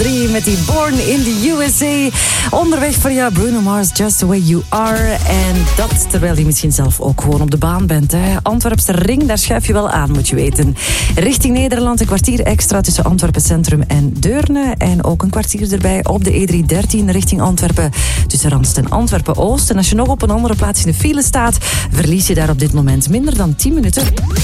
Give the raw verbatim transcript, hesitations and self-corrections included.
drie met die Born in the U S A. Onderweg voor jou Bruno Mars, Just the Way You Are. En dat terwijl je misschien zelf ook gewoon op de baan bent. Hè. Antwerpse ring, daar schuif je wel aan, moet je weten. Richting Nederland een kwartier extra tussen Antwerpen Centrum en Deurne. En ook een kwartier erbij op de E driehonderddertien richting Antwerpen. Tussen Randst en Antwerpen Oost. En als je nog op een andere plaats in de file staat, verlies je daar op dit moment minder dan tien minuten.